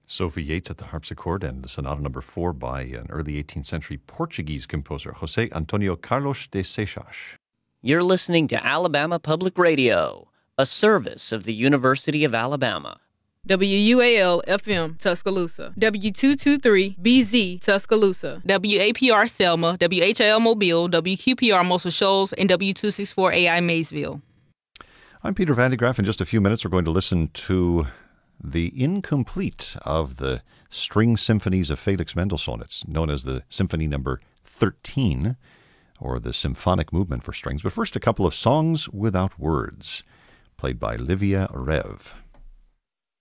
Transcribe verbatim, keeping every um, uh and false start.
Sophie Yates at the harpsichord and Sonata Number Four by an early eighteenth century Portuguese composer, José Antonio Carlos de Seixas. You're listening to Alabama Public Radio, a service of the University of Alabama. W U A L F M Tuscaloosa, W two twenty-three B Z Tuscaloosa, W A P R Selma, W H I L Mobile, W Q P R Muscle Shoals, and W two sixty-four A I Maysville. I'm Peter Van de Graaff. In just a few minutes, we're going to listen to the incomplete of the string symphonies of Felix Mendelssohn. It's known as the Symphony Number thirteen, or the Symphonic Movement for Strings. But first, a couple of songs without words, played by Livia Rev.